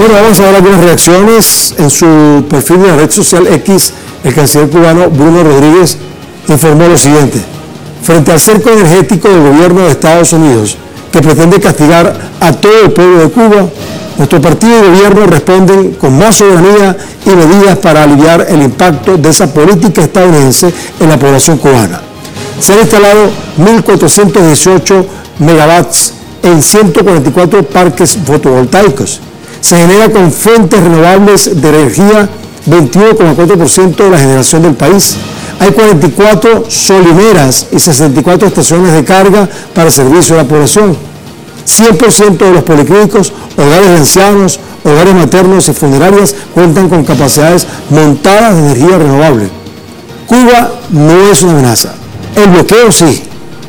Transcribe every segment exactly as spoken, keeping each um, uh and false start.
Bueno, vamos a ver algunas reacciones. En su perfil de la red social X, el canciller cubano Bruno Rodríguez informó lo siguiente: frente al cerco energético del gobierno de Estados Unidos, que pretende castigar a todo el pueblo de Cuba, nuestro partido y gobierno responden con más soberanía y medidas para aliviar el impacto de esa política estadounidense en la población cubana. Se han instalado mil cuatrocientos dieciocho megawatts en ciento cuarenta y cuatro parques fotovoltaicos. Se genera con fuentes renovables de energía veintiuno coma cuatro por ciento de la generación del país. Hay cuarenta y cuatro solineras y sesenta y cuatro estaciones de carga para el servicio de la población. cien por ciento de los policlínicos, hogares de ancianos, hogares maternos y funerarias cuentan con capacidades montadas de energía renovable. Cuba no es una amenaza. El bloqueo sí.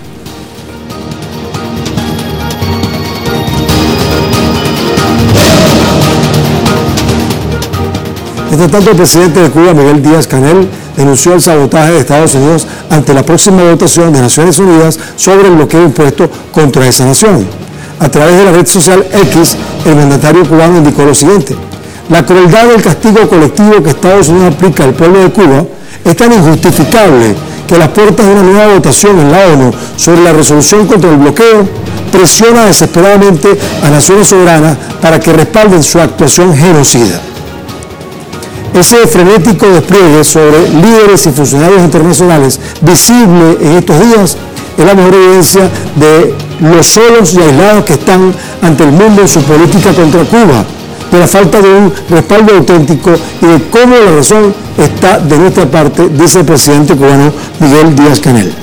Entre tanto, el presidente de Cuba, Miguel Díaz-Canel, denunció el sabotaje de Estados Unidos ante la próxima votación de Naciones Unidas sobre el bloqueo impuesto contra esa nación. A través de la red social X, el mandatario cubano indicó lo siguiente: la crueldad del castigo colectivo que Estados Unidos aplica al pueblo de Cuba es tan injustificable que a las puertas de una nueva votación en la ONU sobre la resolución contra el bloqueo presiona desesperadamente a naciones soberanas para que respalden su actuación genocida. Ese frenético despliegue sobre líderes y funcionarios internacionales visible en estos días es la mejor evidencia de los solos y aislados que están ante el mundo en su política contra Cuba, de la falta de un respaldo auténtico y de cómo la razón está de nuestra parte, dice el presidente cubano Miguel Díaz-Canel.